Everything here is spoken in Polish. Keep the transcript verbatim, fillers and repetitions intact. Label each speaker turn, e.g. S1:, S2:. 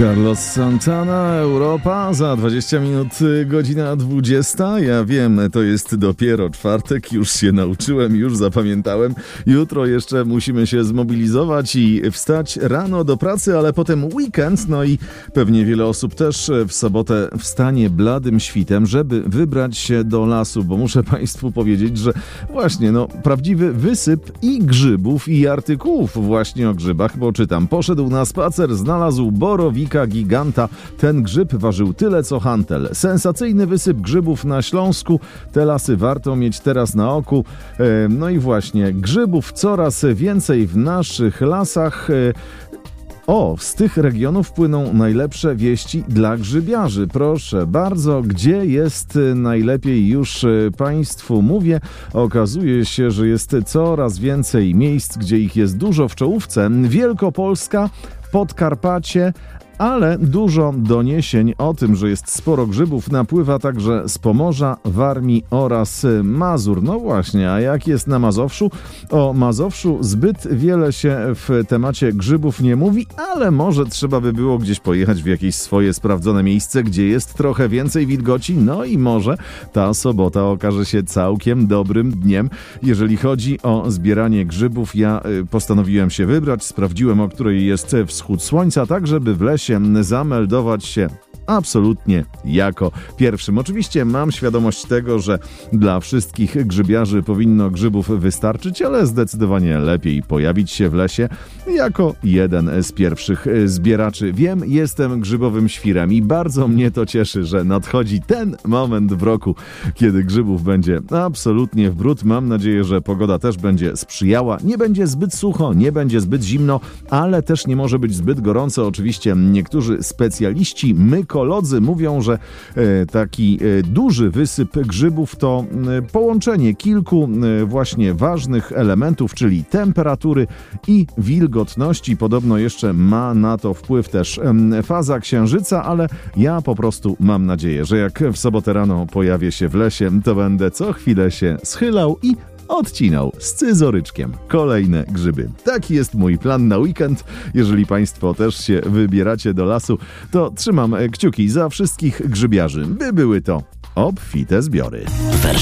S1: Carlos Santana, Europa, za dwadzieścia minut, godzina dwudziesta. Ja wiem, to jest dopiero czwartek, już się nauczyłem, już zapamiętałem. Jutro jeszcze musimy się zmobilizować i wstać rano do pracy, ale potem weekend, no i pewnie wiele osób też w sobotę wstanie bladym świtem, żeby wybrać się do lasu, bo muszę Państwu powiedzieć, że właśnie, no, prawdziwy wysyp i grzybów, i artykułów właśnie o grzybach, bo czytam, poszedł na spacer, znalazł borowika giganta. Ten grzyb ważył tyle co hantel. Sensacyjny wysyp grzybów na Śląsku. Te lasy warto mieć teraz na oku. No i właśnie, grzybów coraz więcej w naszych lasach. O, z tych regionów płyną najlepsze wieści dla grzybiarzy. Proszę bardzo, gdzie jest najlepiej, już Państwu mówię. Okazuje się, że jest coraz więcej miejsc, gdzie ich jest dużo w czołówce. Wielkopolska, Podkarpacie, ale dużo doniesień o tym, że jest sporo grzybów, napływa także z Pomorza, Warmii oraz Mazur. No właśnie, a jak jest na Mazowszu? O Mazowszu zbyt wiele się w temacie grzybów nie mówi, ale może trzeba by było gdzieś pojechać w jakieś swoje sprawdzone miejsce, gdzie jest trochę więcej wilgoci, no i może ta sobota okaże się całkiem dobrym dniem. Jeżeli chodzi o zbieranie grzybów, ja postanowiłem się wybrać, sprawdziłem, o której jest wschód słońca, tak żeby w lesie zameldować się absolutnie jako pierwszym. Oczywiście mam świadomość tego, że dla wszystkich grzybiarzy powinno grzybów wystarczyć, ale zdecydowanie lepiej pojawić się w lesie jako jeden z pierwszych zbieraczy. Wiem, jestem grzybowym świrem i bardzo mnie to cieszy, że nadchodzi ten moment w roku, kiedy grzybów będzie absolutnie w bród. Mam nadzieję, że pogoda też będzie sprzyjała. Nie będzie zbyt sucho, nie będzie zbyt zimno, ale też nie może być zbyt gorąco. Oczywiście niektórzy specjaliści, mykolodzy mówią, że e, taki e, duży wysyp grzybów to e, połączenie kilku e, właśnie ważnych elementów, czyli temperatury i wilgotności. Podobno jeszcze ma na to wpływ też e, faza księżyca, ale ja po prostu mam nadzieję, że jak w sobotę rano pojawię się w lesie, to będę co chwilę się schylał i odcinał scyzoryczkiem kolejne grzyby. Taki jest mój plan na weekend. Jeżeli Państwo też się wybieracie do lasu, to trzymam kciuki za wszystkich grzybiarzy, by były to obfite zbiory.